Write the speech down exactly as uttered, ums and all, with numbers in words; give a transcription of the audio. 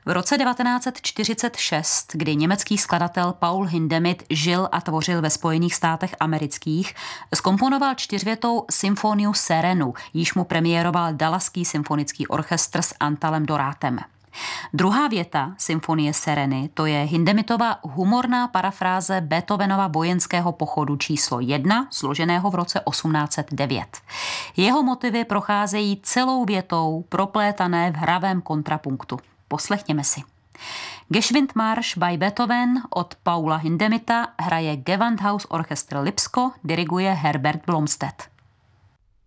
V roce devatenáct set čtyřicet šest, kdy německý skladatel Paul Hindemith žil a tvořil ve Spojených státech amerických, zkomponoval čtyřvětou symfoniu Serenu, jíž mu premiéroval Dallaský symfonický orchestr s Antalem Dorátem. Druhá věta symfonie Sereny, to je Hindemithova humorná parafráze Beethovenova vojenského pochodu číslo jedna, složeného v roce osmnáct set devět. Jeho motivy procházejí celou větou, proplétané v hravém kontrapunktu. Poslechněme si. Geschwindmarsch by Beethoven od Paula Hindemitha hraje Gewandhaus Orchester Lipsko, diriguje Herbert Blomstedt.